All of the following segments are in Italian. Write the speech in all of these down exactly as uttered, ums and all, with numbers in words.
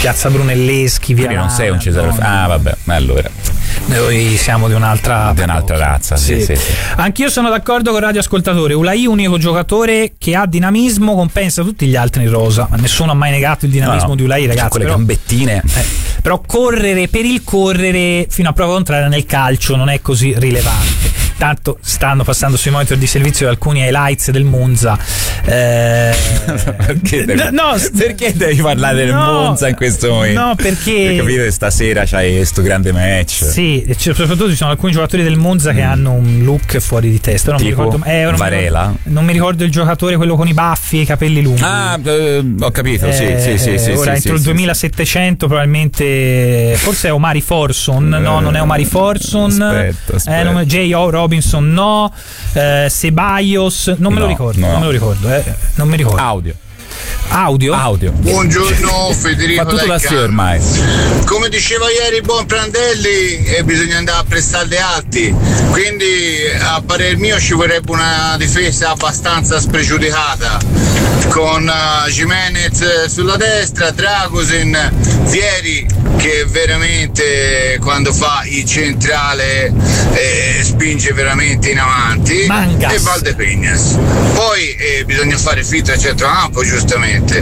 Piazza Brunelleschi, via. Quindi non sei un Cesare. no, Ah, vabbè, allora. Noi siamo di un'altra di un'altra razza, sì, sì, sì. Anch'io sono d'accordo con il radioascoltatore. Ulai, unico giocatore che ha dinamismo, compensa tutti gli altri in rosa. Nessuno ha mai negato il dinamismo no, no. di Ulai, ragazzi. Quelle però, gambettine. Eh, però correre per il correre fino a prova contraria nel calcio non è così rilevante. Tanto stanno passando sui monitor di servizio alcuni highlights del Monza. Eh, perché, devi, no, perché devi parlare del no, Monza in questo momento? No, perché per capire stasera c'hai questo grande match. Sì, soprattutto ci sono alcuni giocatori del Monza che mm. hanno un look fuori di testa. Non tipo mi ricordo, eh, non Varela. Mi ricordo, non mi ricordo il giocatore, quello con i baffi e i capelli lunghi. Ah, eh, ho capito. Eh, sì, sì, sì. Ora sì, entro sì, il duemilasettecento sì. probabilmente, forse è Omari Forson. Eh, no, non è Omari Forson. Aspetta, aspetta. Eh, non, J O. Robinson, no. Eh, Ceballos, non me no, lo ricordo. No. Non me lo ricordo. Eh, non mi ricordo. Audio. Audio? Audio. Buongiorno Federico. Ma tutto da sé ormai. Come diceva ieri buon Prandelli, eh, bisogna andare a prestare alti, quindi a parer mio ci vorrebbe una difesa abbastanza spregiudicata con uh, Gimenez sulla destra, Dragosin, Vieri che veramente quando fa il centrale eh, spinge veramente in avanti, Mangas. e Valdepeñas. Poi eh, bisogna fare filtro a centrocampo, giustamente,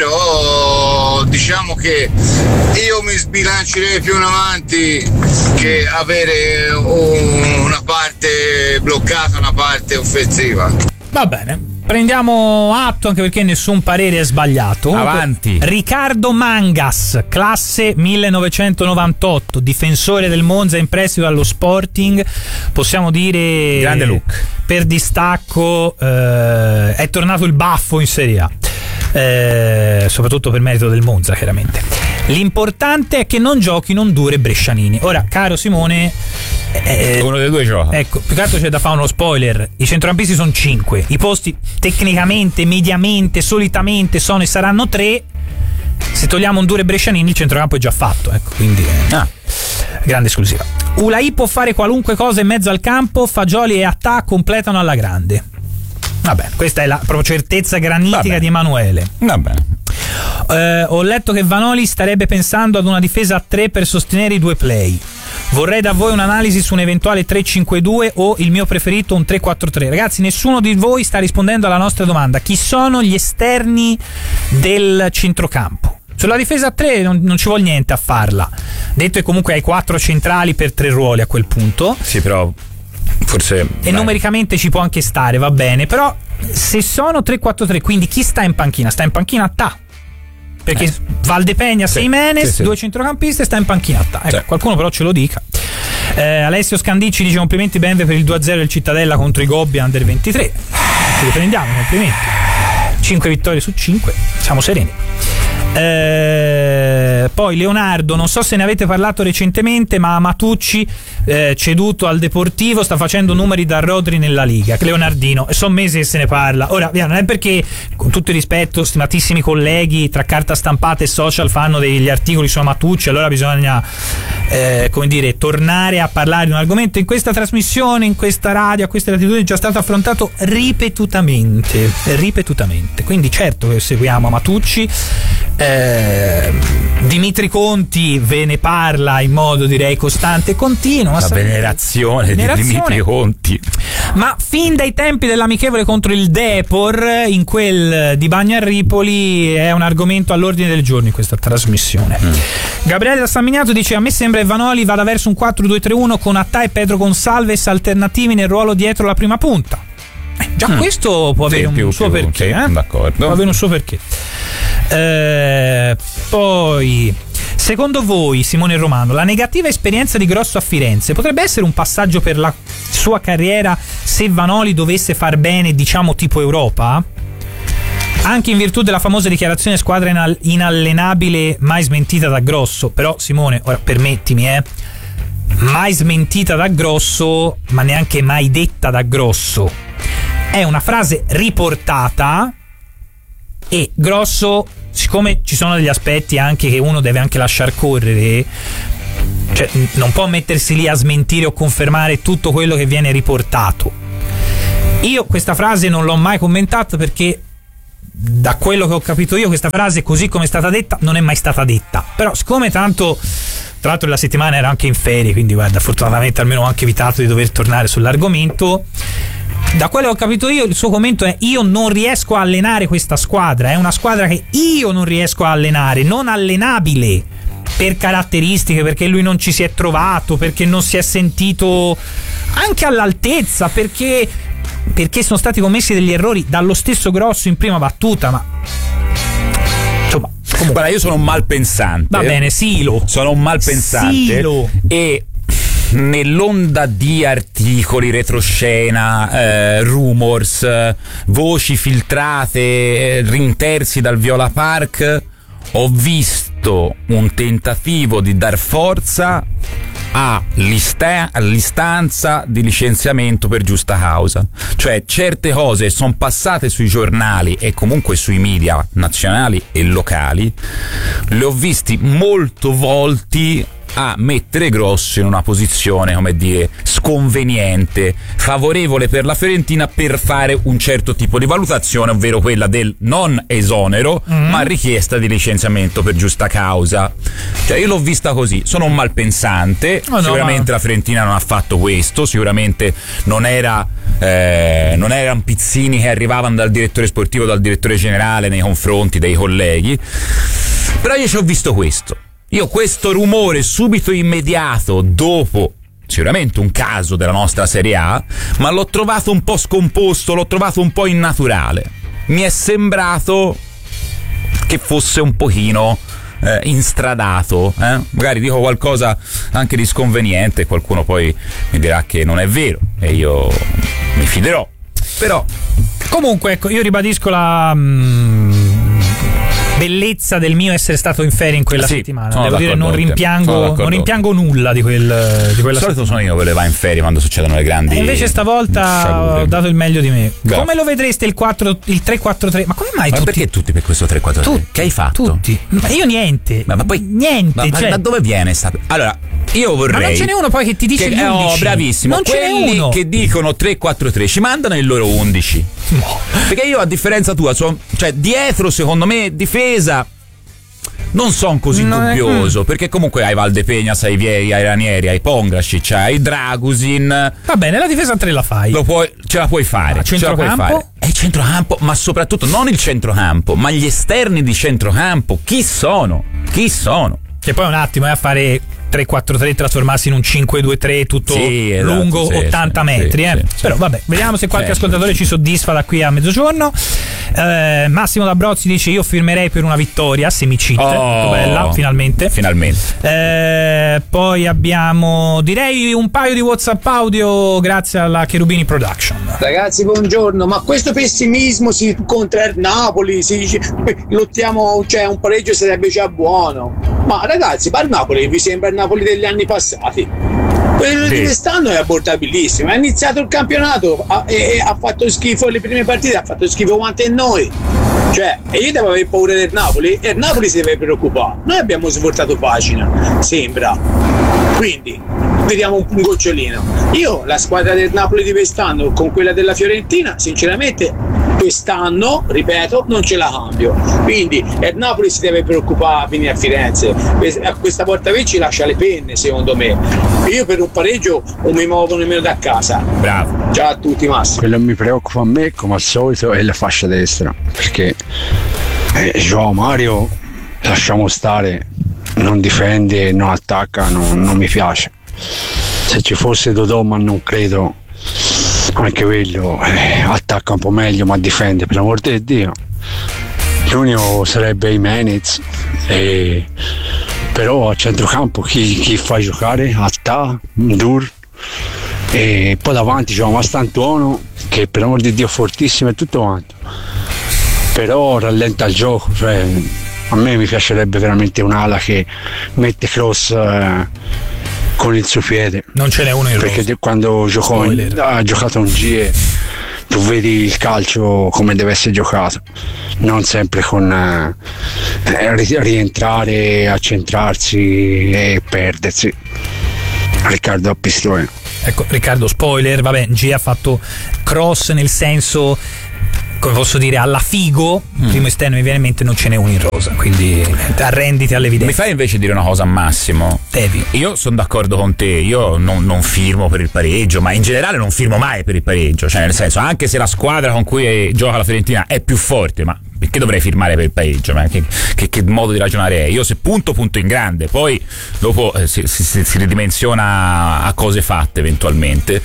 però diciamo che io mi sbilancerei più in avanti che avere un, una parte bloccata, una parte offensiva. Va bene, prendiamo atto, anche perché nessun parere è sbagliato. Avanti. Riccardo Mangas, classe millenovecentonovantotto, difensore del Monza in prestito allo Sporting, possiamo dire grande look. Per distacco eh, è tornato il baffo in Serie A. Eh, soprattutto per merito del Monza, chiaramente. L'importante è che non giochino Ndure e Brescianini. Ora, caro Simone, eh, uno dei due gioca. Ecco, più che altro c'è da fare uno spoiler. I centrocampisti sono cinque, i posti tecnicamente, mediamente, solitamente sono e saranno tre. Se togliamo Ndure e Brescianini, il centrocampo è già fatto, ecco, quindi eh, ah, grande esclusiva. Ulai può fare qualunque cosa in mezzo al campo, Fagioli e Attà completano alla grande. Vabbè, questa è la proprio certezza granitica di Emanuele. Va bene. Eh, ho letto che Vanoli starebbe pensando ad una difesa a tre per sostenere i due play. Vorrei da voi un'analisi su un eventuale tre cinque due o il mio preferito un tre quattro tre. Ragazzi, nessuno di voi sta rispondendo alla nostra domanda. Chi sono gli esterni del centrocampo? Sulla difesa a tre non, non ci vuole niente a farla. Detto che comunque hai quattro centrali per tre ruoli a quel punto. Sì, però forse e dai, numericamente ci può anche stare, va bene, però se sono tre quattro tre, quindi chi sta in panchina? Sta in panchina Attà, perché eh. Valdepeñas sì, Jimenez, sì, sì. due centrocampisti, sta in panchina Attà. Ecco, sì. Qualcuno però ce lo dica. eh, Alessio Scandicci dice complimenti Benve per il due a zero del Cittadella contro i Gobbi under ventitré. Ci riprendiamo, complimenti. cinque vittorie su cinque, siamo sereni. Eh, poi Leonardo, non so se ne avete parlato recentemente, ma Matucci eh, ceduto al Deportivo sta facendo numeri da Rodri nella Liga. Leonardino, e sono mesi che se ne parla. Ora, via, non è perché, con tutto il rispetto, stimatissimi colleghi tra carta stampata e social fanno degli articoli su Matucci, allora bisogna eh, come dire, tornare a parlare di un argomento. In questa trasmissione, in questa radio, a queste latitudini è già stato affrontato ripetutamente ripetutamente quindi certo che seguiamo Matucci. Eh, Dimitri Conti ve ne parla in modo direi costante e continuo. La venerazione, venerazione di Dimitri Conti. Ma fin dai tempi dell'amichevole contro il Depor, in quel di Bagnarripoli, è un argomento all'ordine del giorno in questa trasmissione. Mm. Gabriele da San Miniato dice: a me sembra che Vanoli vada verso un quattro due tre uno con Attà e Pedro Gonçalves alternativi nel ruolo dietro la prima punta. Eh, già mm. questo può avere sì, un più, suo più, perché, sì, eh? d'accordo. Può avere un suo perché. Eh, poi, secondo voi, Simone Romano, la negativa esperienza di Grosso a Firenze potrebbe essere un passaggio per la sua carriera se Vanoli dovesse far bene, diciamo tipo Europa? Anche in virtù della famosa dichiarazione squadra inallenabile mai smentita da Grosso. Però Simone, ora permettimi, eh mai smentita da Grosso, ma neanche mai detta da Grosso. È una frase riportata e Grosso, siccome ci sono degli aspetti anche che uno deve anche lasciar correre, cioè non può mettersi lì a smentire o confermare tutto quello che viene riportato. Io questa frase non l'ho mai commentata perché da quello che ho capito io questa frase, così come è stata detta, non è mai stata detta. Però siccome tanto, tra l'altro la settimana era anche in ferie, quindi guarda, fortunatamente almeno ho anche evitato di dover tornare sull'argomento. Da quello che ho capito io, il suo commento è: io non riesco a allenare questa squadra, è una squadra che io non riesco a allenare, non allenabile per caratteristiche, perché lui non ci si è trovato, perché non si è sentito anche all'altezza, perché perché sono stati commessi degli errori dallo stesso Grosso in prima battuta, ma insomma, comunque. Guarda, io sono un malpensante. Va bene, Silo. Sono un malpensante. Silo. E nell'onda di articoli, retroscena, eh, rumors, eh, voci filtrate, eh, rinterzi dal Viola Park, ho visto un tentativo di dar forza all'istanza di licenziamento per giusta causa. Cioè, certe cose sono passate sui giornali e comunque sui media nazionali e locali, le ho visti molto volti a mettere Grosso in una posizione, come dire, sconveniente, favorevole per la Fiorentina per fare un certo tipo di valutazione, ovvero quella del non esonero, mm. ma richiesta di licenziamento per giusta causa. Cioè, io l'ho vista così, sono un malpensante, oh, sicuramente no, ma... la Fiorentina non ha fatto questo, sicuramente non era eh, non erano pizzini che arrivavano dal direttore sportivo, dal direttore generale nei confronti dei colleghi, però io ci ho visto questo. Io questo rumore subito immediato dopo sicuramente un caso della nostra Serie A, ma l'ho trovato un po' scomposto, l'ho trovato un po' innaturale. Mi è sembrato che fosse un pochino eh, instradato, eh? Magari dico qualcosa anche di sconveniente, qualcuno poi mi dirà che non è vero e io mi fiderò. Però comunque, ecco, io ribadisco la mm, bellezza del mio essere stato in ferie in quella sì, settimana. Devo dire, non rimpiango, non rimpiango nulla di, quel, di quella settimana. Di solito sono io che le va in ferie quando succedono le grandi. E invece stavolta sciagure. Ho dato il meglio di me. Grazie. Come lo vedreste il, quattro, il tre quattro tre? Ma come mai ma tutti? Perché tutti per questo tre quattro tre? Tutti, che hai fatto? Tutti. Ma io niente. Ma, ma poi niente. Ma, cioè, ma da dove viene sta? Allora, io vorrei. Ma non ce n'è uno poi che ti dice che, gli undici. Oh, bravissimo. Non quelli ce n'è uno che dicono tre quattro tre ci mandano il loro undici. No. Perché io, a differenza tua, so, cioè dietro, secondo me, difesa non sono così no, dubbioso, perché comunque hai Valdepegnas, hai Vieri, hai Ranieri, hai Pongracic, hai Dragusin. Va bene, la difesa tre la fai. Lo puoi, ce la puoi fare. Ce la puoi fare. È il centrocampo, ma soprattutto non il centrocampo, ma gli esterni di centrocampo. Chi sono? Chi sono? Che poi un attimo è a fare tre quattro tre, trasformarsi in un cinque due tre tutto sì, esatto, lungo sì, ottanta sì, metri sì, eh. Sì, però vabbè, vediamo se qualche sì, ascoltatore sì. ci soddisfa da qui a mezzogiorno. eh, Massimo D'Abrozzi dice: io firmerei per una vittoria, semicit, oh, molto bella, finalmente finalmente eh, poi abbiamo, direi, un paio di WhatsApp audio grazie alla Cherubini Production. Ragazzi, buongiorno. Ma questo pessimismo si contro il Napoli, si dice lottiamo, cioè un pareggio sarebbe già buono. Ma ragazzi, ma il Napoli vi sembra il Napoli degli anni passati? Quello sì. di quest'anno è abbordabilissimo. Ha iniziato il campionato ha, e ha fatto schifo le prime partite, ha fatto schifo quanto noi. Cioè, e io devo avere paura del Napoli e il Napoli si deve preoccupare. Noi abbiamo svoltato pagina, sembra. Quindi vediamo un, un gocciolino. Io la squadra del Napoli di quest'anno con quella della Fiorentina, sinceramente, quest'anno, ripeto, non ce la cambio. Quindi il Napoli si deve preoccupare a venire a Firenze. Questa volta qui ci lascia le penne, secondo me. Io per un pareggio non mi muovo nemmeno da casa. Bravo. Ciao a tutti, Massimo. Quello che mi preoccupa a me, come al solito, è la fascia destra, perché eh, Joao Mario, lasciamo stare, non difende, non attacca, non, non mi piace. Se ci fosse Dodò, ma non credo, anche quello eh, attacca un po' meglio, ma difende, per l'amor di Dio. L'unico sarebbe Jimenez, eh, però a centrocampo chi, chi fa giocare? Attà, Ndur, e poi davanti c'è Mastantuono, che per l'amor di Dio è fortissimo e tutto quanto, però rallenta il gioco. Cioè, a me mi piacerebbe veramente un'ala che mette cross eh, con il suo piede. Non ce n'è uno in perché rosa. Quando giocò in, ha giocato un G E, tu vedi il calcio come deve essere giocato, non sempre con eh, rientrare, accentrarsi e perdersi. Riccardo Pistone. Ecco, Riccardo, spoiler, vabbè, G ha fatto cross nel senso come posso dire, alla Figo, mm. primo esterno mi viene in mente, non ce n'è uno in rosa, quindi arrenditi all'evidenza. Mi fai invece dire una cosa a Massimo? Devi. Io sono d'accordo con te, io non, non firmo per il pareggio, ma in generale non firmo mai per il pareggio, cioè nel senso, anche se la squadra con cui gioca la Fiorentina è più forte, ma perché dovrei firmare per il pareggio? Ma che, che, che modo di ragionare è? Io se punto, punto in grande, poi dopo eh, si, si, si ridimensiona a cose fatte eventualmente.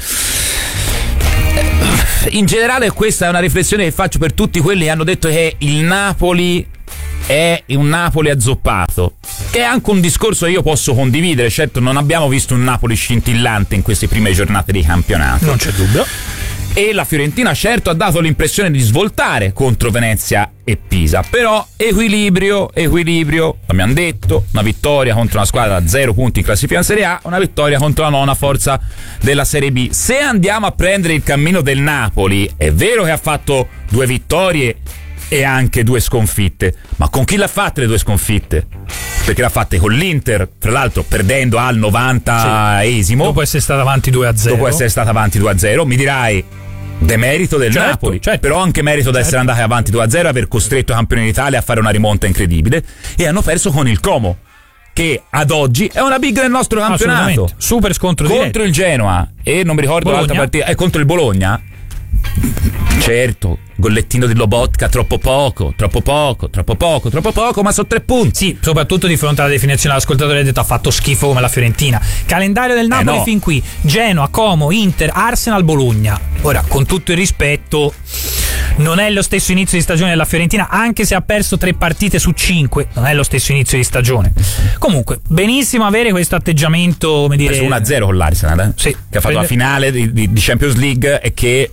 In generale questa è una riflessione che faccio per tutti quelli che hanno detto che il Napoli è un Napoli azzoppato, che è anche un discorso che io posso condividere. Certo, non abbiamo visto un Napoli scintillante in queste prime giornate di campionato, non c'è dubbio, e la Fiorentina certo ha dato l'impressione di svoltare contro Venezia e Pisa, però equilibrio, equilibrio, l'abbiamo detto, una vittoria contro una squadra da zero punti in classifica in Serie A, una vittoria contro la nona forza della Serie B. Se andiamo a prendere il cammino del Napoli, è vero che ha fatto due vittorie e anche due sconfitte, ma con chi l'ha fatte le due sconfitte? Perché l'ha fatte con l'Inter, tra l'altro perdendo al novantaesimo, sì, dopo essere stata avanti due a zero. Dopo essere stata avanti due a zero, mi dirai demerito del certo, Napoli, certo. Però anche merito di essere andati avanti due a zero e aver costretto i campioni d'Italia a fare una rimonta incredibile, e hanno perso con il Como, che ad oggi è una big del nostro campionato, super scontro contro diretto. il Genoa, e non mi ricordo Bologna. l'altra partita, è contro il Bologna. Certo, gollettino di Lobotka, troppo poco, troppo poco, troppo poco, troppo poco, ma sono tre punti. Sì, soprattutto di fronte alla definizione dell'ascoltatore, ha detto ha fatto schifo come la Fiorentina. Calendario del Napoli eh no. fin qui: Genoa, Como, Inter, Arsenal, Bologna. Ora, con tutto il rispetto, non è lo stesso inizio di stagione della Fiorentina, anche se ha perso tre partite su cinque, non è lo stesso inizio di stagione. Comunque, benissimo avere questo atteggiamento, come dire, uno a zero con l'Arsenal, eh? Sì. Che ha fatto la finale di, di, di Champions League, e che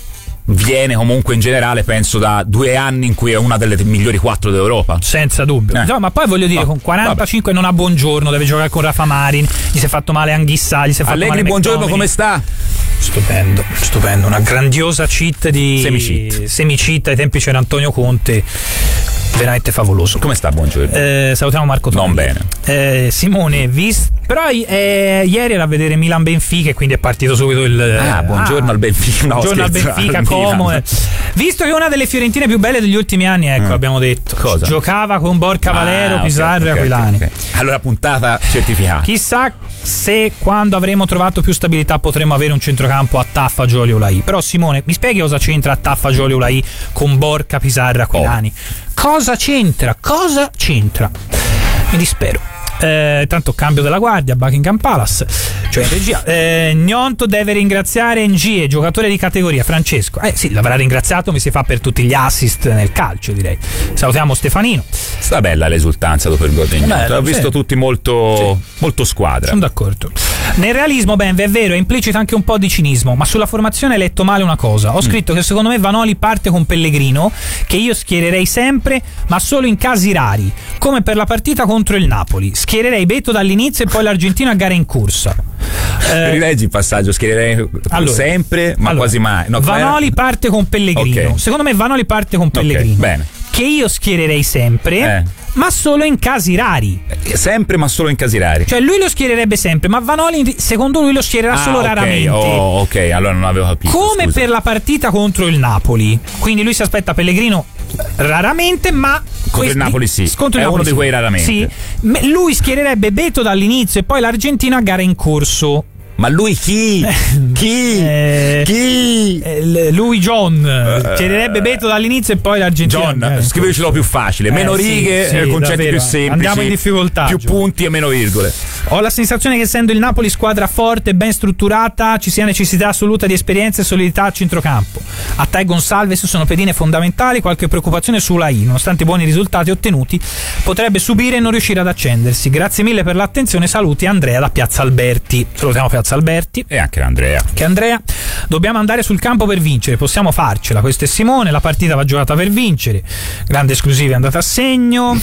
viene comunque in generale penso da due anni in cui è una delle migliori quattro d'Europa, senza dubbio, eh. no, ma poi voglio dire, no, con quarantacinque vabbè. Non ha buongiorno, deve giocare con Rafa Marin, gli si è fatto male Anghissà, gli si è fatto Allegri, male buongiorno, McTominay. come sta? Stupendo, stupendo, una grandiosa cheat di Semi-cheat. Semi-cheat, ai tempi c'era Antonio Conte, veramente favoloso. Come sta, buongiorno? Eh, salutiamo Marco Toni. Non bene. Eh, Simone, vis- però eh, ieri era a vedere Milan Benfica e quindi è partito subito il Ah, buongiorno ah, al Benfica. No, buongiorno scherzo, al Benfica, al Como. Milan. Visto che una delle fiorentine più belle degli ultimi anni, ecco, Mm. abbiamo detto. Cosa? Giocava con Borca Valero, Ah, Pizarro okay, e okay, Aquilani. okay, okay. Allora puntata certificata. Chissà se quando avremo trovato più stabilità potremo avere un centrocampo a Taffa, Gioli, Ulai. Però Simone, mi spieghi cosa c'entra a Taffa, Gioli, Ulai con Borca, Pizarro, Aquilani? Oh. Cosa c'entra? Cosa c'entra? Mi dispero. Eh, tanto cambio della guardia, Buckingham Palace, cioè in regia. eh, Gnonto deve ringraziare Ngie, giocatore di categoria. Francesco, eh sì, l'avrà ringraziato, mi si fa per tutti gli assist nel calcio, direi. Salutiamo Stefanino. Sta bella l'esultanza dopo il gol di Gnonto. Ho visto sì. tutti molto, sì. molto squadra. Sono d'accordo. Nel realismo, ben, è vero, è implicita anche un po' di cinismo, ma sulla formazione hai letto male una cosa. Ho scritto mm. che secondo me Vanoli parte con Pellegrino, che io schiererei sempre, ma solo in casi rari, come per la partita contro il Napoli. Schiererei Beto dall'inizio e poi l'Argentino a gara in corsa. Eh, Rileggi il passaggio, schiererei allora, sempre, ma allora, quasi mai. No, Vanoli era... parte con Pellegrino. Okay. Secondo me Vanoli parte con Pellegrino. Okay, bene. Che io schiererei sempre, eh. ma solo in casi rari. Sempre, ma solo in casi rari. Cioè lui lo schiererebbe sempre, ma Vanoli secondo lui lo schiererà ah, solo okay. raramente. Oh, ok, allora non avevo capito. Come scusa. per la partita contro il Napoli. Quindi lui si aspetta Pellegrino raramente, ma contro questi, il Napoli sì. Contro è il Napoli uno sì. di quei raramente. Sì. Lui schiererebbe Beto dall'inizio e poi l'Argentino a gara in corso. Ma lui chi? Chi? Eh, chi? Eh, lui John uh, schiererebbe Beto dall'inizio e poi l'Argentino. John, eh, scrivicelo più facile, meno eh, righe, sì, sì, concetti davvero. più semplici. Andiamo in difficoltà. Più John. punti e meno virgole. Ho la sensazione che essendo il Napoli squadra forte e ben strutturata ci sia necessità assoluta di esperienza e solidità a centrocampo. A Tai Gonçalves sono pedine fondamentali, qualche preoccupazione sulla I, nonostante i buoni risultati ottenuti potrebbe subire e non riuscire ad accendersi. Grazie mille per l'attenzione, saluti Andrea da Piazza Alberti. Salutiamo Piazza Alberti. E anche Andrea. Che Andrea, dobbiamo andare sul campo per vincere, possiamo farcela. Questo è Simone, la partita va giocata per vincere. Grande esclusiva è andata a segno.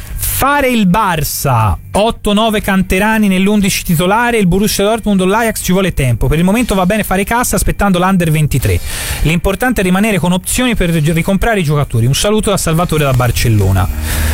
Fare il Barça otto nove canterani nell'undici titolare, il Borussia Dortmund o l'Ajax ci vuole tempo. Per il momento va bene fare cassa aspettando l'Under ventitré. L'importante è rimanere con opzioni per ricomprare i giocatori. Un saluto da Salvatore da Barcellona.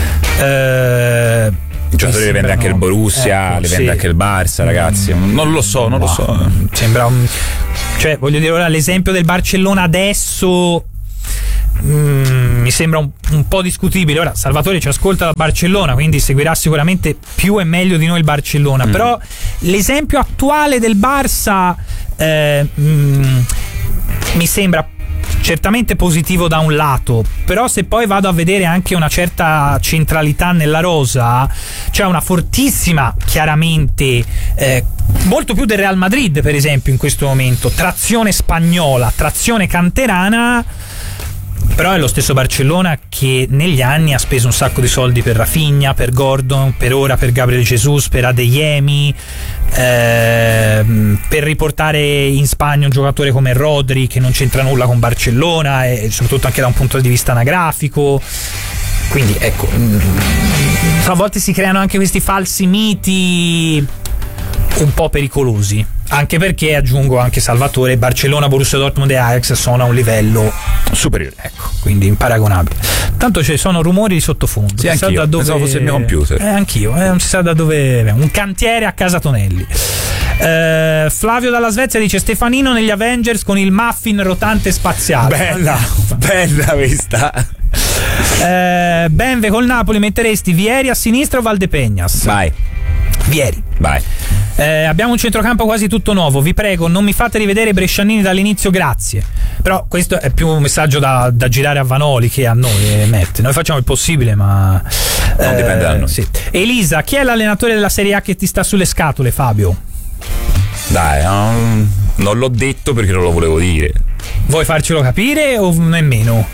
Eh I giocatori le vende anche il Borussia, ecco, le vende sì. anche il Barça, ragazzi. Non lo so, non no, lo so. Sembra un. Cioè, voglio dire, ora l'esempio del Barcellona adesso mm, mi sembra un, un po' discutibile. Ora Salvatore ci ascolta da Barcellona, quindi seguirà sicuramente più e meglio di noi il Barcellona, mm. però l'esempio attuale del Barça eh, mm, mi sembra certamente positivo da un lato, però se poi vado a vedere anche una certa centralità nella rosa, c'è una fortissima, chiaramente eh, molto più del Real Madrid per esempio in questo momento, trazione spagnola, trazione canterana. Però è lo stesso Barcellona che negli anni ha speso un sacco di soldi per Rafinha, per Gordon, per ora per Gabriel Jesus, per Adeyemi, ehm, per riportare in Spagna un giocatore come Rodri che non c'entra nulla con Barcellona e soprattutto anche da un punto di vista anagrafico. Quindi ecco, a volte si creano anche questi falsi miti un po' pericolosi, anche perché aggiungo anche Salvatore, Barcellona, Borussia Dortmund e Ajax sono a un livello superiore, ecco, quindi imparagonabile. Tanto ci sono rumori di sottofondo, sì, non si sa da dove, pensavo fosse il mio computer, eh, anch'io, eh, non si sa da dove, un cantiere a casa Tonelli. eh, Flavio dalla Svezia dice Stefanino negli Avengers con il muffin rotante spaziale, bella, bella questa. eh, Benve col Napoli metteresti Vieri a sinistra o Valdepeñas? Vai Vieri. Vai. Eh, abbiamo un centrocampo quasi tutto nuovo. Vi prego, non mi fate rivedere i brescianini dall'inizio, grazie. Però questo è più un messaggio da, da girare a Vanoli che a noi, eh, Matt. Noi facciamo il possibile, ma non eh, dipende da noi. Sì. Elisa, chi è l'allenatore della Serie A che ti sta sulle scatole, Fabio? Dai, no, non l'ho detto perché non lo volevo dire. Vuoi farcelo capire o nemmeno?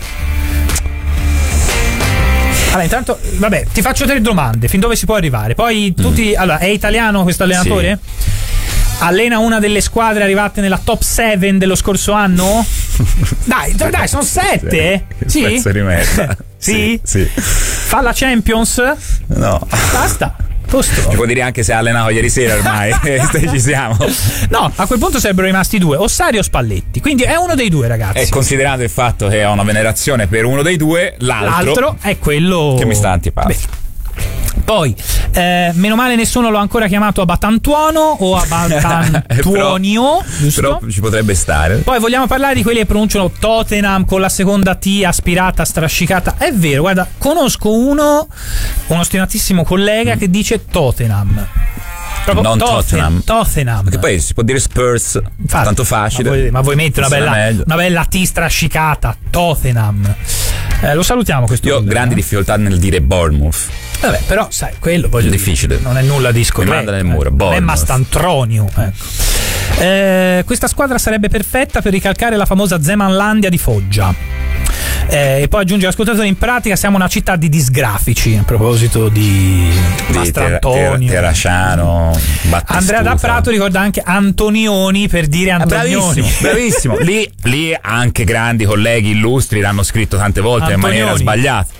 Allora, intanto, vabbè, ti faccio tre domande, fin dove si può arrivare. Poi tutti, mm. allora, è italiano questo allenatore? Sì. Allena una delle squadre arrivate nella top sette dello scorso anno? Dai, dai, sono sette? Sì. Pezzo di merda. Sì? Sì. Fa la Champions? No. Basta. Posto. Ci può dire anche se ha allenato ieri sera ormai. Ci siamo. No, a quel punto sarebbero rimasti due, Ossari o Spalletti. Quindi è uno dei due, ragazzi. E considerando il fatto che ho una venerazione per uno dei due, l'altro, l'altro è quello che mi sta antipatico. Poi, eh, meno male nessuno l'ho ancora chiamato Abatantuono o Abatantuonio, giusto? Però ci potrebbe stare. Poi vogliamo parlare di quelli che pronunciano Tottenham con la seconda T aspirata, strascicata. È vero, guarda, conosco uno, uno stimatissimo collega mm. che dice Tottenham. Proprio non Tottenham. Tottenham. Perché poi si può dire Spurs, infatti, tanto facile. Ma vuoi, ma vuoi mettere una bella, una bella T strascicata, Tottenham. Eh, lo salutiamo questo. Io ho grandi eh? difficoltà nel dire Bournemouth. Vabbè, però sai, quello voglio difficile. Dire, non è nulla di scorretto. Nel muro, eh. Non è Mastantronio. Ecco. Eh, questa squadra sarebbe perfetta per ricalcare la famosa Zemanlandia di Foggia. Eh, e poi aggiunge l'ascoltatore, in pratica siamo una città di disgrafici, a proposito di, di Mastrantonio, ter- ter- Terrasciano, Battistuta. Andrea da Prato ricorda anche Antonioni per dire Antonioni. Bravissimo, bravissimo. lì, lì anche grandi colleghi illustri l'hanno scritto tante volte Antonioni. In maniera sbagliata.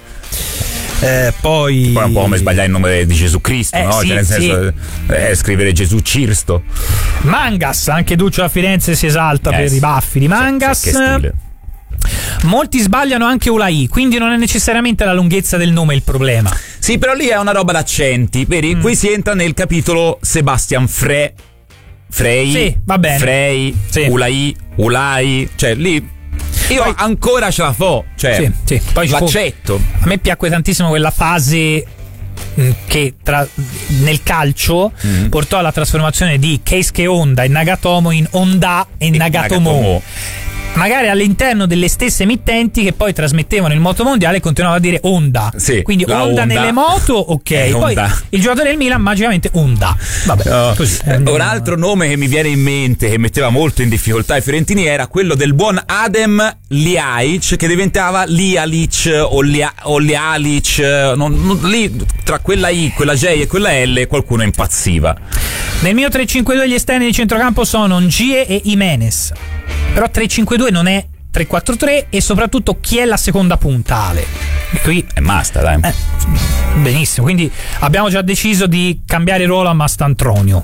Eh, poi poi un po' come sbagliare il nome di Gesù Cristo, eh, no? Sì, cioè nel senso sì. eh, scrivere Gesù Cirsto. Mangas, anche Duccio a Firenze si esalta eh, per sì. i baffi di Mangas. Che stile. Molti sbagliano anche Ulai, quindi non è necessariamente la lunghezza del nome il problema. Sì, però lì è una roba d'accenti, vedi? Mm. Qui si entra nel capitolo Sebastian Fre Frey, sì, va bene. Frey, sì. Ulai, Ulai, cioè lì io poi, ancora ce la fo, cioè sì, sì. Poi l'accetto. Fu, a me piacque tantissimo quella fase che tra, nel calcio mm. portò alla trasformazione di Keisuke Honda e Nagatomo in Honda e, e Nagatomo. Nagatomo. Magari all'interno delle stesse emittenti che poi trasmettevano il motomondiale e continuavano a dire Honda. Sì, quindi Honda, Honda nelle moto, ok. Eh, poi Honda. Il giocatore del Milan magicamente Honda. Vabbè, no. così. Eh, un altro nome che mi viene in mente che metteva molto in difficoltà i fiorentini era quello del buon Adem Ljajic, che diventava Lialic o, Lia, o Lialic. Non, non, lì tra quella I, quella J e quella L qualcuno impazziva. Nel mio tre cinque due gli esterni di centrocampo sono Ngie e Jimenez. Però tre cinque due non è tre quattro tre e soprattutto chi è la seconda puntale? E qui è Masta, dai. Eh, benissimo, quindi abbiamo già deciso di cambiare ruolo a Mastantronio.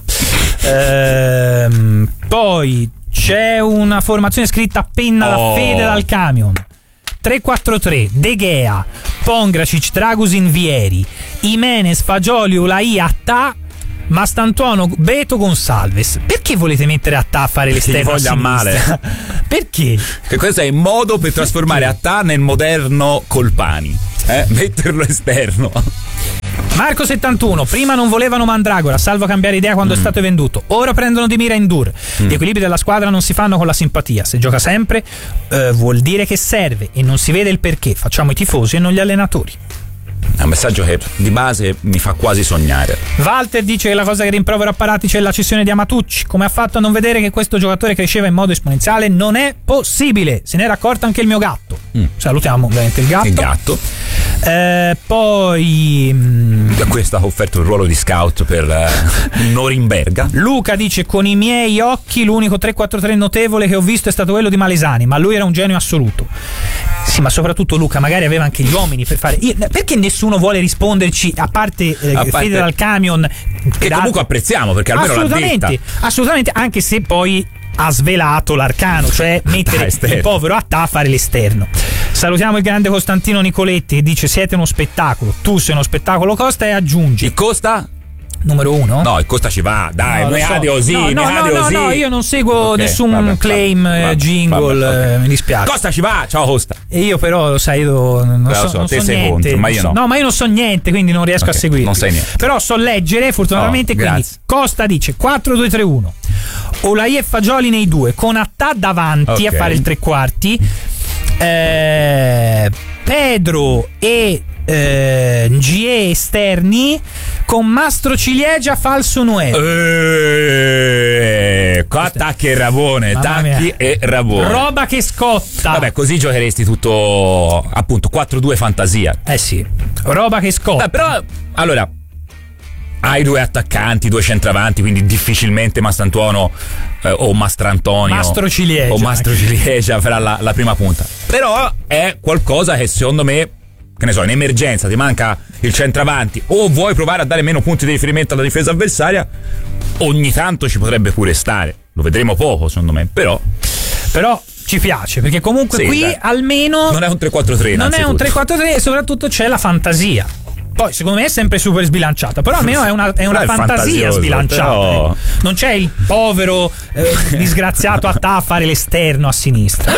ehm, poi c'è una formazione scritta a penna da oh. Fede dal camion. tre quattro tre, De Gea, Pongracic, Dragusin, Vieri, Jimenez, Fagioli, Ulai, Attà, Mastantuono, Beto, Gonsalves. Perché volete mettere Attà a fare l'esterno a sinistra? Male. Perché? Che questo è un modo per trasformare Attà nel moderno Colpani, eh? Metterlo esterno. Marco settantuno, prima non volevano Mandragora, salvo cambiare idea quando mm. è stato venduto. Ora prendono di mira Endur. Mm. Gli equilibri della squadra non si fanno con la simpatia. Se gioca sempre, eh, vuol dire che serve e non si vede il perché. Facciamo i tifosi e non gli allenatori. È un messaggio che di base mi fa quasi sognare. Walter dice che la cosa che rimprovera a Paratici è la cessione di Amatucci. Come ha fatto a non vedere che questo giocatore cresceva in modo esponenziale? Non è possibile. Se n'era accorto anche il mio gatto. Mm. Salutiamo ovviamente il gatto. Il gatto. Eh, poi mh, questo ha offerto il ruolo di scout per uh, Norimberga. Luca dice: con i miei occhi l'unico tre quattro tre notevole che ho visto è stato quello di Malesani, ma lui era un genio assoluto. Sì, ma soprattutto Luca magari aveva anche gli uomini per fare. Io, perché nessuno vuole risponderci a parte, eh, a parte Federal Camion, che da... comunque apprezziamo, perché almeno assolutamente, l'ha detta. Assolutamente, anche se poi ha svelato l'arcano, cioè mettere il povero Attà a fare l'esterno. Salutiamo il grande Costantino Nicoletti che dice: siete uno spettacolo, tu sei uno spettacolo, Costa, e aggiungi il Costa numero uno? No, il Costa ci va, dai, no, noi so. così, no, no, no, no, no, io non seguo okay, nessun vabbè, claim vabbè, vabbè, jingle, vabbè, okay. eh, mi dispiace. Costa ci va, ciao Costa. E io però lo sai, io non Beh, so, lo so, non te so sei niente, contro, ma io so, no. no, ma io non so niente, quindi non riesco okay, a seguire. Non sai niente. Però so leggere, fortunatamente, oh, quindi grazie. Costa dice quattro due tre uno. Olai e Fagioli nei due, con Attà davanti okay. a fare il tre quarti. Eh, Pedro e eh, G E esterni, con Mastro Ciliegia falso nuovo. Eh, qua tacchi e Rabone, Mamma tacchi mia. e Rabone. Roba che scotta. Vabbè, così giocheresti tutto appunto quattro due fantasia. Eh sì, roba che scotta. Eh, però allora hai due attaccanti, due centravanti, quindi difficilmente Mastantuono eh, o Mastrantonio Mastro Ciliegia o Mastro Ciliegia farà la, la prima punta. Però è qualcosa che secondo me, che ne so, in emergenza ti manca il centravanti o vuoi provare a dare meno punti di riferimento alla difesa avversaria, ogni tanto ci potrebbe pure stare. Lo vedremo poco secondo me, però però ci piace, perché comunque sì, qui dai. almeno non è un tre quattro tre, non è un tre quattro tre e soprattutto c'è la fantasia. Poi secondo me è sempre super sbilanciata, però almeno è una, è una è fantasia sbilanciata. Però... eh. Non c'è il povero eh, disgraziato Attà a fare l'esterno a sinistra.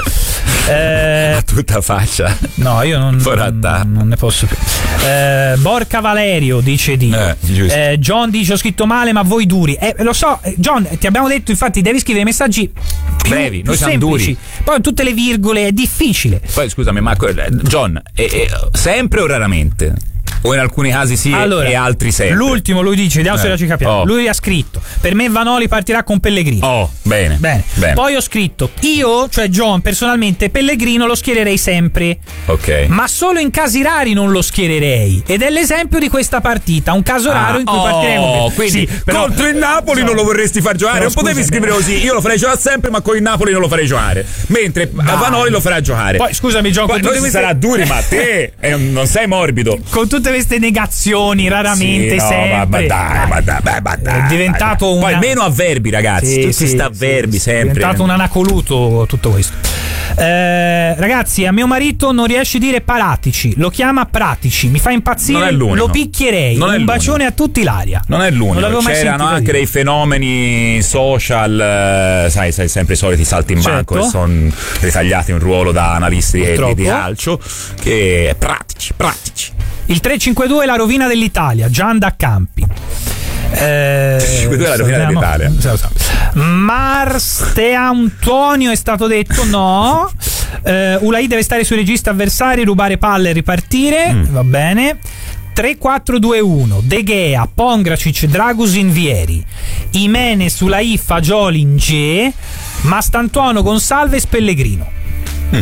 Eh, a tutta faccia. No, io non, non, non ne posso più. Eh, Borca Valerio dice di eh, eh, John dice: ho scritto male, ma voi duri. Eh, lo so, John, ti abbiamo detto, infatti, devi scrivere messaggi più, brevi, più noi siamo semplici. duri. Poi tutte le virgole è difficile. Poi scusami, ma John, è, è, sempre o raramente? O in alcuni casi sì allora, e altri sempre. L'ultimo lui dice, vediamo eh. se la ci capiamo. Oh. Lui ha scritto: per me Vanoli partirà con Pellegrino. Oh, bene. Bene. bene. Poi ho scritto: io, cioè John, personalmente Pellegrino lo schiererei sempre. Ok. Ma solo in casi rari non lo schiererei. Ed è l'esempio di questa partita, un caso raro ah, in cui oh, partirei con quindi sì, però, contro il Napoli no. non lo vorresti far giocare. Non potevi scrivere così. Io lo farei giocare sempre, ma con il Napoli non lo farei giocare. Mentre a Vanoli lo farà giocare. Poi scusami John, Poi con noi queste... sarà duri, ma te eh, non sei morbido. Con tutte queste negazioni raramente sì, no, sempre ma dai, ma dai, ma dai, è diventato un poi meno avverbi ragazzi, sì, tutti sì, sta avverbi sì, sempre. È diventato un anacoluto tutto questo. Eh, ragazzi, a mio marito non riesce a dire Paratici, lo chiama Pratici, mi fa impazzire, lo picchierei. Non un bacione a tutti Ilaria. Non è l'unico, non c'erano anche dire. dei fenomeni social, eh, sai, sai, sempre i soliti salti in certo. banco che sono ritagliati un ruolo da analisti di, di calcio, che è Pratici, Pratici. Il tre cinque due è la rovina dell'Italia, Gian da Campi. Eh, cinque due è la rovina dell'Italia. Marste Antonio è stato detto no. eh, Ulai deve stare sui registi avversari, rubare palle e ripartire. mm. Va bene. Tre quattro due uno De Gea, Pongracic, Dragusin, Vieri, Jimenez, Ulai, Fagioli, Nge, Mastantuono, Gonsalves, Pellegrino. mm.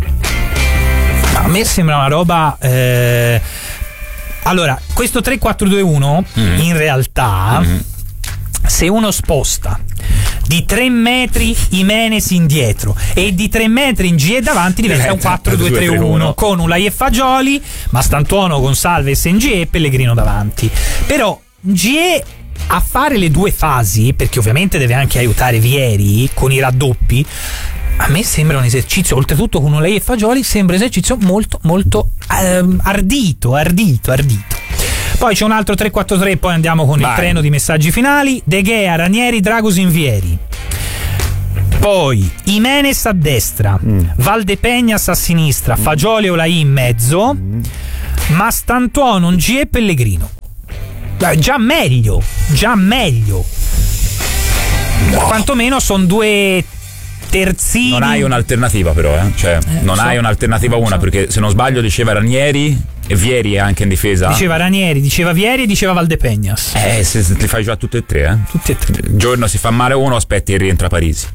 A me sembra una roba eh, allora, questo tre quattro due uno mm. in realtà mm. se uno sposta di tre metri Jimenez indietro e di tre metri in G davanti diventa un quattro due tre uno con Ulai e Fagioli, Mastantuono, Gonsalves, N G e Pellegrino davanti. Però G a fare le due fasi, perché ovviamente deve anche aiutare Vieri con i raddoppi, a me sembra un esercizio, oltretutto con Ulai e Fagioli, sembra un esercizio molto molto ehm, ardito, ardito, ardito. Poi c'è un altro tre quattro tre, poi andiamo con Vai. il treno di messaggi finali. De Gea, Ranieri, Dragusin, Vieri. Poi Jimenez a destra, mm. Valdepeñas a sinistra, Fagioli e Olaì in mezzo, mm. Mastantuono, Ngie e Pellegrino. Beh, già meglio, già meglio. No. Quantomeno sono due terzini. Non hai un'alternativa però, eh? Cioè, eh, non so. hai un'alternativa una, so. Perché se non sbaglio diceva Ranieri e Vieri è anche in difesa. Diceva Ranieri, diceva Vieri e diceva Valdepeñas. Eh, se, se li fai già tutti e tre, eh? Tutti e tre. Il giorno si fa male uno, aspetti e rientra a Parisi.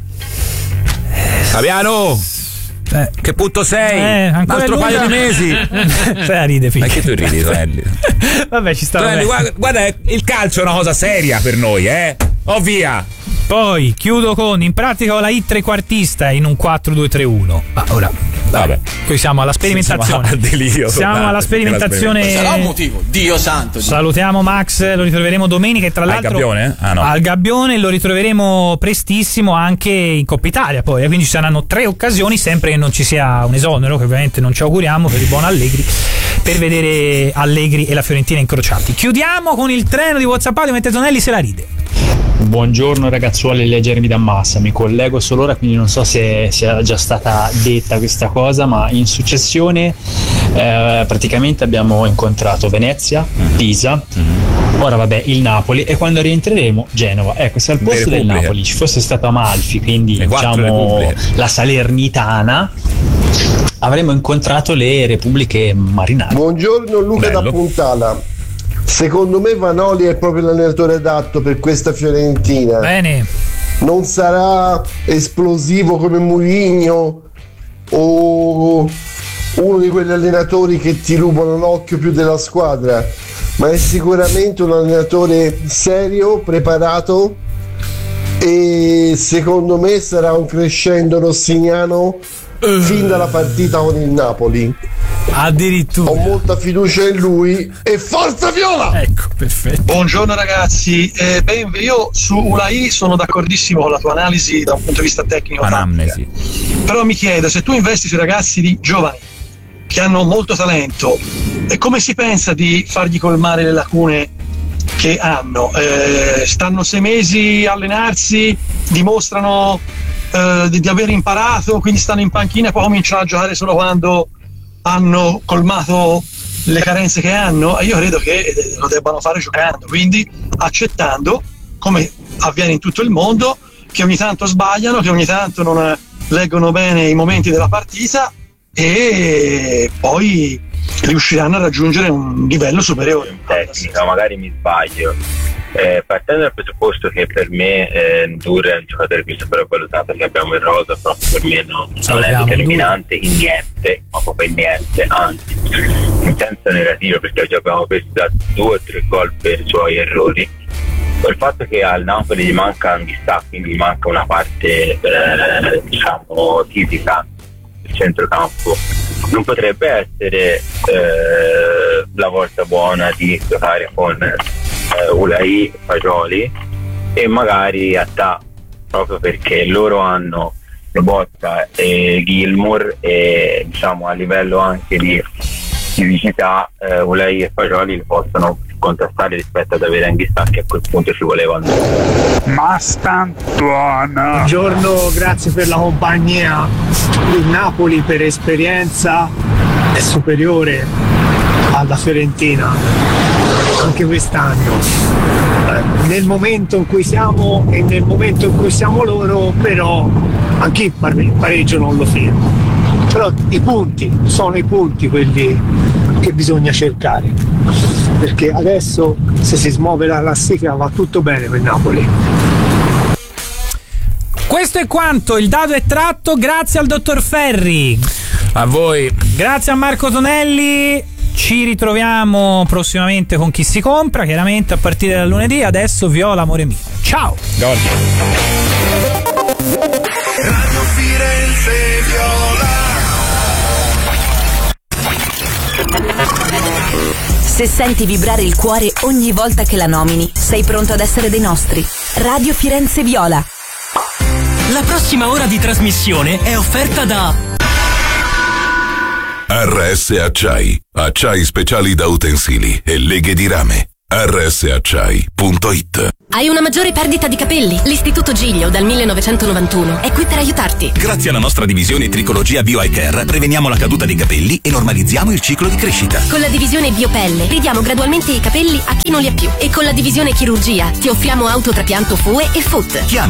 Fabiano! Eh. Che punto sei? Eh, un altro paio di mesi. Sai a ride, figlio. Ma che tu ridi, Tonelli? Vabbè, ci sta. Tonelli, guarda, guarda, il calcio è una cosa seria per noi, eh? Oh via! Poi chiudo con, in pratica, la hit trequartista in un quattro due tre uno. Ma ora, vabbè, qui siamo alla sperimentazione. Siamo al delirio. Siamo guarda, alla sperimentazione. Sarà un motivo, Dio santo. Dio. Salutiamo Max, lo ritroveremo domenica e tra l'altro al Gabbione? Ah, no. Al Gabbione lo ritroveremo prestissimo anche in Coppa Italia poi, eh? Quindi ci saranno tre occasioni, sempre che non ci sia un esonero, che ovviamente non ci auguriamo per il buon Allegri, per vedere Allegri e la Fiorentina incrociati. Chiudiamo con il treno di WhatsApp Audio mentre Tonelli se la ride. Buongiorno ragazzuoli, è Jeremy da Massa, mi collego solo ora, quindi non so se, se era già stata detta questa cosa, ma in successione eh, praticamente abbiamo incontrato Venezia, Pisa, mm-hmm. ora vabbè il Napoli e quando rientreremo Genova. Ecco, se al posto del Napoli ci fosse stato Amalfi, quindi diciamo la Salernitana, avremmo incontrato le repubbliche marinare. Buongiorno Luca Bello. Da Puntala. Secondo me Vanoli è proprio l'allenatore adatto per questa Fiorentina. Bene. Non sarà esplosivo come Mourinho o uno di quegli allenatori che ti rubano l'occhio più della squadra, ma è sicuramente un allenatore serio, preparato, e secondo me sarà un crescendo rossiniano uh. fin dalla partita con il Napoli. Addirittura ho molta fiducia in lui e forza Viola. Ecco, perfetto. Buongiorno ragazzi, eh, ben, io su Olaì sono d'accordissimo con la tua analisi da un punto di vista tecnico, anamnesi, però mi chiedo, se tu investi sui ragazzi di giovani che hanno molto talento, e come si pensa di fargli colmare le lacune che hanno? Eh, stanno sei mesi a allenarsi, dimostrano eh, di, di aver imparato, quindi stanno in panchina e poi cominciano a giocare solo quando hanno colmato le carenze che hanno? Io credo che lo debbano fare giocando, quindi accettando, come avviene in tutto il mondo, che ogni tanto sbagliano, che ogni tanto non leggono bene i momenti della partita e poi riusciranno a raggiungere un livello superiore. In tecnica, magari mi sbaglio, eh, partendo dal presupposto che per me eh, Ndur è un giocatore più sopravvalutato che abbiamo in rosa, però per me no, non è determinante in niente, ma proprio in niente, anzi in senso negativo, perché oggi abbiamo preso due o tre gol per i suoi errori. Il fatto che al Napoli gli manca Anghissà, quindi gli manca una parte eh, diciamo tipica del centrocampo, non potrebbe essere eh, la volta buona di giocare con eh, Olaì, Fagioli e magari Attà, proprio perché loro hanno Lobotka e Gilmour e diciamo a livello anche di fisicità eh, Olaì e Fagioli li possono contrastare rispetto ad avere Anghissà, che a quel punto ci voleva. Mastantuono. Buongiorno, grazie per la compagnia. Il Napoli per esperienza è superiore alla Fiorentina anche quest'anno. Eh, nel momento in cui siamo e nel momento in cui siamo loro, però anche il pareggio non lo firmo. Però i punti sono i punti quelli che bisogna cercare, perché adesso se si smuove la classifica va tutto bene per Napoli. Questo è quanto, il dado è tratto, grazie al dottor Ferri, a voi, grazie a Marco Tonelli. Ci ritroviamo prossimamente con Chi si compra, chiaramente a partire da lunedì. Adesso Viola, amore mio, ciao. Radio Firenze Viola. Se senti vibrare il cuore ogni volta che la nomini, sei pronto ad essere dei nostri. Radio Firenze Viola. La prossima ora di trasmissione è offerta da R S Acciai, acciai speciali da utensili e leghe di rame. R S acciai punto it. Hai una maggiore perdita di capelli? L'Istituto Giglio dal millenovecentonovantuno è qui per aiutarti. Grazie alla nostra divisione Tricologia Bio Eye Care preveniamo la caduta dei capelli e normalizziamo il ciclo di crescita. Con la divisione Biopelle ridiamo gradualmente i capelli a chi non li ha più. E con la divisione Chirurgia ti offriamo autotrapianto F U E e F U T. Chiama